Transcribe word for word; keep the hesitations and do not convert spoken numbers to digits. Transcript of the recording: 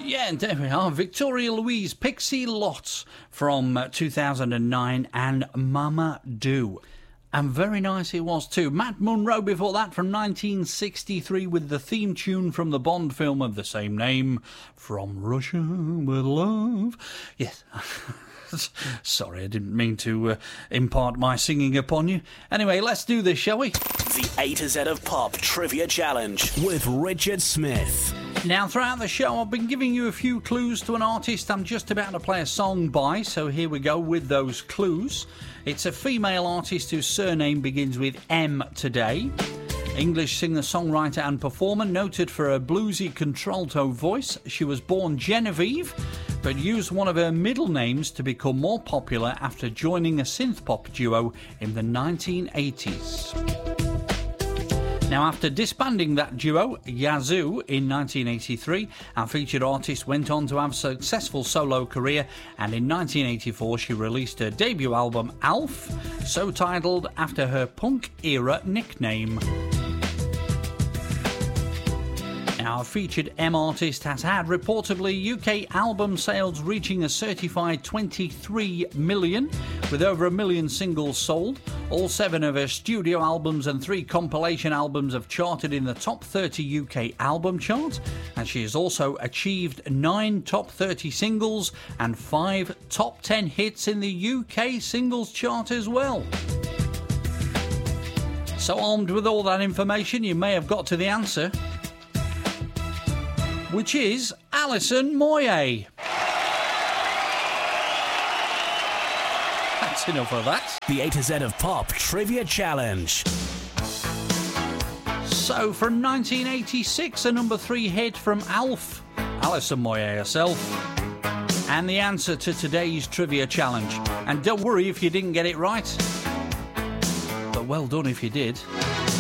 Yeah, and there we are. Victoria Louise, Pixie Lott from uh, two thousand nine and Mama Do. And very nice it was too. Matt Monro before that from nineteen sixty-three with the theme tune from the Bond film of the same name, From Russia with Love. Yes. Sorry, I didn't mean to uh, impart my singing upon you. Anyway, let's do this, shall we? The A to Z of Pop Trivia Challenge with Richard Smith. Now, throughout the show, I've been giving you a few clues to an artist I'm just about to play a song by, so here we go with those clues. It's a female artist whose surname begins with M today. English singer-songwriter and performer, noted for her bluesy contralto voice. She was born Genevieve, but used one of her middle names to become more popular after joining a synth-pop duo in the nineteen eighties. Now, after disbanding that duo, Yazoo, in nineteen eighty-three, our featured artist went on to have a successful solo career, and in nineteen eighty-four she released her debut album, Alf, so titled after her punk-era nickname. Our featured M artist has had reportedly U K album sales reaching a certified twenty-three million, with over a million singles sold. All seven of her studio albums and three compilation albums have charted in the top thirty U K album chart, and she has also achieved nine top thirty singles and five top ten hits in the U K singles chart as well. So, armed with all that information, you may have got to the answer, which is Alison Moyet. That's enough of that. The A to Z of Pop Trivia Challenge. So, from nineteen eighty-six, a number three hit from Alf, Alison Moyet herself, and the answer to today's Trivia Challenge. And don't worry if you didn't get it right, but well done if you did.